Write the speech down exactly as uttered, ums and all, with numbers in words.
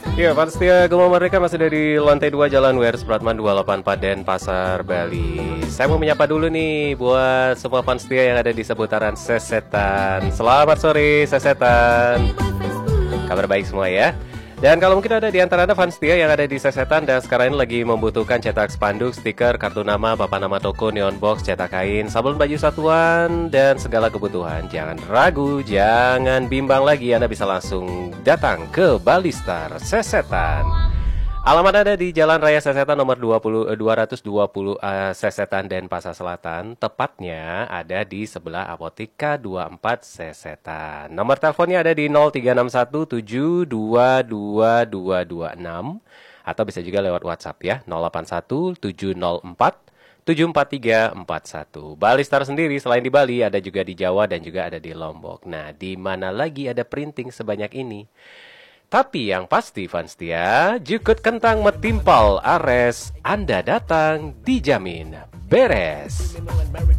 Ya, fans setia Gema Merdeka masih dari lantai dua Jalan W R Supratman dua delapan empat Denpasar, Bali. Saya mau menyapa dulu nih buat semua fans setia yang ada di seputaran Sesetan. Selamat sore Sesetan. Kabar baik semua ya. Dan kalau mungkin ada di antara Anda fans setia yang ada di Sesetan dan sekarang ini lagi membutuhkan cetak spanduk, stiker, kartu nama, papan nama toko, neon box, cetak kain, sabun baju satuan, dan segala kebutuhan. Jangan ragu, jangan bimbang lagi, Anda bisa langsung datang ke Balistar Sesetan. Alamat ada di Jalan Raya Sesetan nomor dua puluh, dua ratus dua puluh uh, Sesetan Denpasar Selatan. Tepatnya ada di sebelah Apotika dua puluh empat Sesetan. Nomor teleponnya ada di nol tiga enam satu tujuh dua dua dua dua enam atau bisa juga lewat WhatsApp ya nol delapan satu tujuh nol empat tujuh empat tiga empat satu. Balistar sendiri selain di Bali ada juga di Jawa dan juga ada di Lombok. Nah, di mana lagi ada printing sebanyak ini? Tapi yang pasti fans setia, jukut kentang metimpal ares, Anda datang dijamin beres.